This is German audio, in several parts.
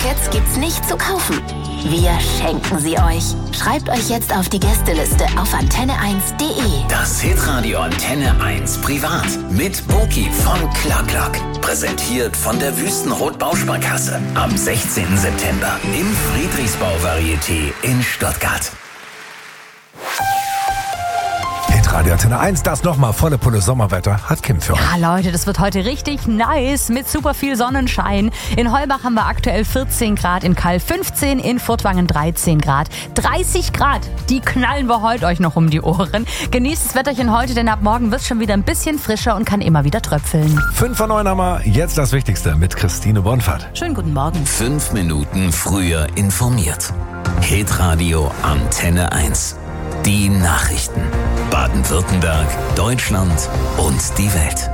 Tickets gibt's nicht zu kaufen. Wir schenken sie euch. Schreibt euch jetzt auf die Gästeliste auf antenne1.de. Das Hitradio Antenne 1 Privat mit Boki von Clark. Präsentiert von der Wüstenrot Bausparkasse. Am 16. September im Friedrichsbau Varieté in Stuttgart. Radio Antenne 1, das nochmal volle Pulle Sommerwetter hat Kim für euch. Ja, Leute, das wird heute richtig nice mit super viel Sonnenschein. In Heubach haben wir aktuell 14 Grad, in Kall 15, in Furtwangen 13 Grad. 30 Grad, die knallen wir heute euch noch um die Ohren. Genießt das Wetterchen heute, denn ab morgen wird es schon wieder ein bisschen frischer und kann immer wieder tröpfeln. 5 vor 9 haben wir jetzt das Wichtigste mit Christine Bonfahrt. Schönen guten Morgen. 5 Minuten früher informiert. Hitradio Antenne 1. Die Nachrichten. Baden-Württemberg, Deutschland und die Welt.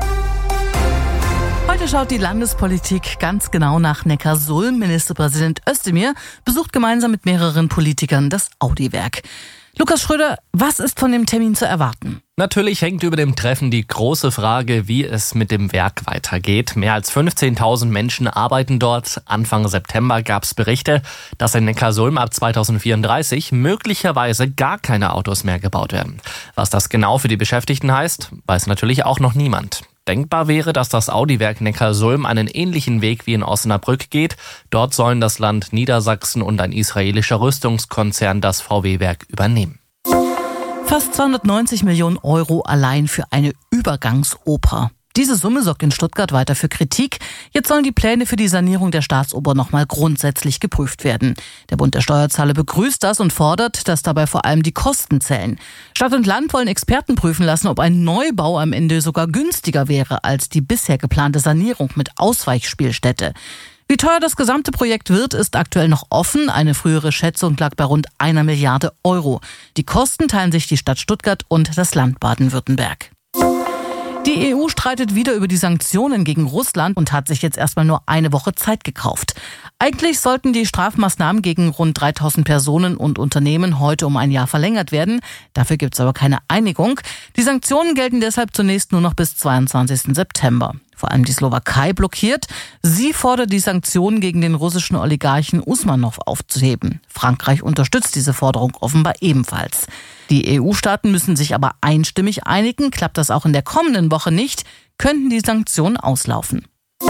Heute schaut die Landespolitik ganz genau nach Neckarsulm. Ministerpräsident Özdemir besucht gemeinsam mit mehreren Politikern das Audi-Werk. Lukas Schröder, was ist von dem Termin zu erwarten? Natürlich hängt über dem Treffen die große Frage, wie es mit dem Werk weitergeht. Mehr als 15.000 Menschen arbeiten dort. Anfang September gab es Berichte, dass in Neckarsulm ab 2034 möglicherweise gar keine Autos mehr gebaut werden. Was das genau für die Beschäftigten heißt, weiß natürlich auch noch niemand. Denkbar wäre, dass das Audi-Werk Neckarsulm einen ähnlichen Weg wie in Osnabrück geht. Dort sollen das Land Niedersachsen und ein israelischer Rüstungskonzern das VW-Werk übernehmen. Fast 290 Millionen Euro allein für eine Übergangsoper. Diese Summe sorgt in Stuttgart weiter für Kritik. Jetzt sollen die Pläne für die Sanierung der Staatsoper nochmal grundsätzlich geprüft werden. Der Bund der Steuerzahler begrüßt das und fordert, dass dabei vor allem die Kosten zählen. Stadt und Land wollen Experten prüfen lassen, ob ein Neubau am Ende sogar günstiger wäre als die bisher geplante Sanierung mit Ausweichspielstätte. Wie teuer das gesamte Projekt wird, ist aktuell noch offen. Eine frühere Schätzung lag bei rund 1 Milliarde Euro. Die Kosten teilen sich die Stadt Stuttgart und das Land Baden-Württemberg. Die EU streitet wieder über die Sanktionen gegen Russland und hat sich jetzt erstmal nur eine Woche Zeit gekauft. Eigentlich sollten die Strafmaßnahmen gegen rund 3.000 Personen und Unternehmen heute um ein Jahr verlängert werden. Dafür gibt es aber keine Einigung. Die Sanktionen gelten deshalb zunächst nur noch bis 22. September. Vor allem die Slowakei blockiert. Sie fordert, die Sanktionen gegen den russischen Oligarchen Usmanow aufzuheben. Frankreich unterstützt diese Forderung offenbar ebenfalls. Die EU-Staaten müssen sich aber einstimmig einigen. Klappt das auch in der kommenden Woche nicht, könnten die Sanktionen auslaufen.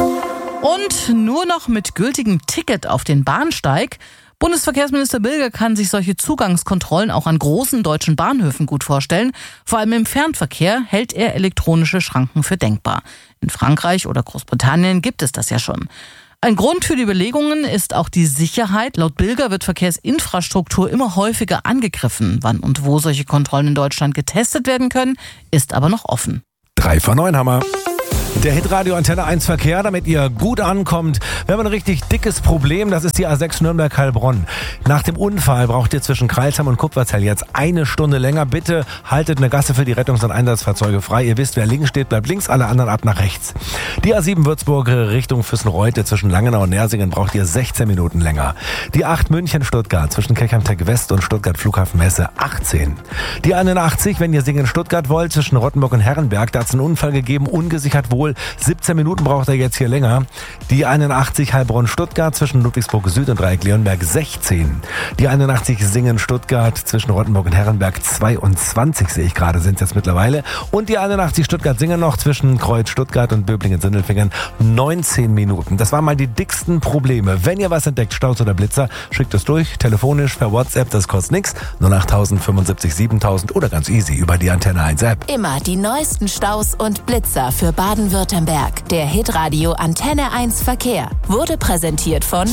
Und nur noch mit gültigem Ticket auf den Bahnsteig. Bundesverkehrsminister Bilger kann sich solche Zugangskontrollen auch an großen deutschen Bahnhöfen gut vorstellen. Vor allem im Fernverkehr hält er elektronische Schranken für denkbar. In Frankreich oder Großbritannien gibt es das ja schon. Ein Grund für die Überlegungen ist auch die Sicherheit. Laut Bilger wird Verkehrsinfrastruktur immer häufiger angegriffen. Wann und wo solche Kontrollen in Deutschland getestet werden können, ist aber noch offen. 3 vor 9 haben wir. Der Hitradio Antenne 1 Verkehr, damit ihr gut ankommt. Wir haben ein richtig dickes Problem, das ist die A6 Nürnberg-Heilbronn. Nach dem Unfall braucht ihr zwischen Kreilsheim und Kupferzell jetzt 1 Stunde länger. Bitte haltet eine Gasse für die Rettungs- und Einsatzfahrzeuge frei. Ihr wisst, wer links steht, bleibt links, alle anderen ab nach rechts. Die A7 Würzburg Richtung Füssenreuth zwischen Langenau und Nersingen braucht ihr 16 Minuten länger. Die 8 München-Stuttgart zwischen Kelchheim-Tech West und Stuttgart Flughafen-Messe 18. Die 81, wenn ihr Singen-Stuttgart wollt, zwischen Rottenburg und Herrenberg, da hat es einen Unfall gegeben, ungesichert wohl. 17 Minuten braucht er jetzt hier länger. Die 81 Heilbronn-Stuttgart zwischen Ludwigsburg Süd und Dreieck-Leonberg 16. Die 81 Singen-Stuttgart zwischen Rottenburg und Herrenberg 22, sehe ich gerade, sind es jetzt mittlerweile. Und die 81 Stuttgart-Singen noch zwischen Kreuz-Stuttgart und Böblingen-Sindelfingen 19 Minuten. Das waren mal die dicksten Probleme. Wenn ihr was entdeckt, Staus oder Blitzer, schickt es durch, telefonisch, per WhatsApp, das kostet nichts. 08000 75 7000 oder ganz easy über die Antenne 1 App. Immer die neuesten Staus und Blitzer für Baden-Württemberg. Der Hitradio Antenne 1 Verkehr wurde präsentiert von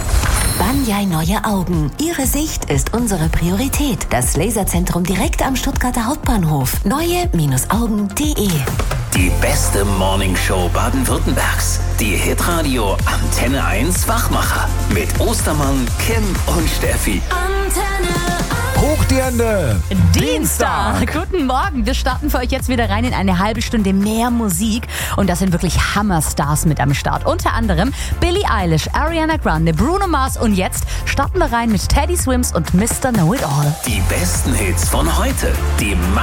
Banyai Neue Augen. Ihre Sicht ist unsere Priorität. Das Laserzentrum direkt am Stuttgarter Hauptbahnhof. Neue-Augen.de. Die beste Morningshow Baden-Württembergs. Die Hitradio Antenne 1 Wachmacher. Mit Ostermann, Kim und Steffi. Antenne 1. Hoch die Hände! Dienstag. Guten Morgen. Wir starten für euch jetzt wieder rein in eine halbe Stunde mehr Musik. Und das sind wirklich Hammerstars mit am Start. Unter anderem Billie Eilish, Ariana Grande, Bruno Mars und jetzt starten wir rein mit Teddy Swims und Mr. Know It All. Die besten Hits von heute. Die